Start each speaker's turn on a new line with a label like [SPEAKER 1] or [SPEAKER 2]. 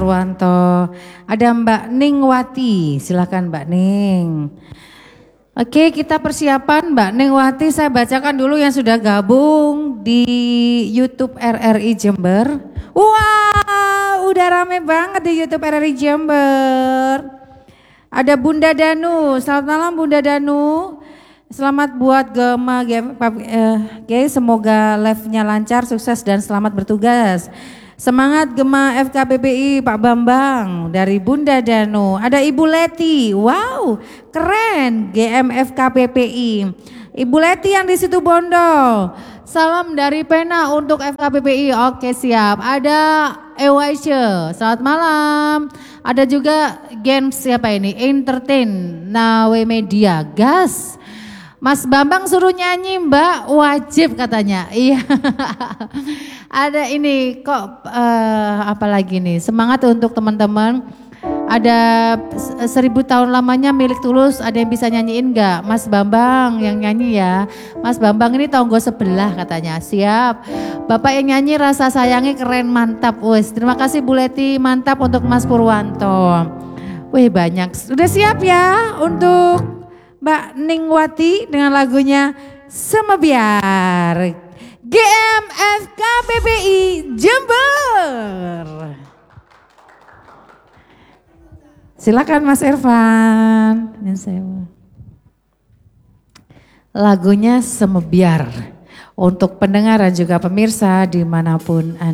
[SPEAKER 1] Purwanto. Ada Mbak Ningwati, silakan Mbak Ning. Oke, kita persiapan Mbak Ningwati, saya bacakan dulu yang sudah gabung di YouTube RRI Jember. Wah, udah rame banget di YouTube RRI Jember. Ada Bunda Danu, selamat malam Bunda Danu. Selamat buat Gema, semoga live-nya lancar, sukses dan selamat bertugas. Semangat Gema FKPPI Pak Bambang dari Bunda Danu. Ada Ibu Leti, wow keren GM FKPPI. Ibu Leti yang di situ Bondo. Salam dari Pena untuk FKPPI, oke siap. Ada Ewaisha, selamat malam. Ada juga Games siapa ini? Entertain, Nawe Media, gas. Mas Bambang suruh nyanyi Mbak, wajib katanya. Iya. Ada ini kok apa lagi nih? Semangat untuk teman-teman. Ada 1000 tahun lamanya milik Tulus, ada yang bisa nyanyiin enggak? Mas Bambang yang nyanyi ya. Mas Bambang ini tonggo sebelah katanya. Siap. Bapak yang nyanyi rasa sayangnya keren, mantap. Wes, terima kasih Bu Leti, mantap untuk Mas Purwanto. Wih banyak. Sudah siap ya untuk Mbak Ningwati dengan lagunya Semebiar GMFKPPI Jember. Silakan Mas Irfan. Lagunya Semebiar untuk pendengar dan juga pemirsa dimanapun Anda.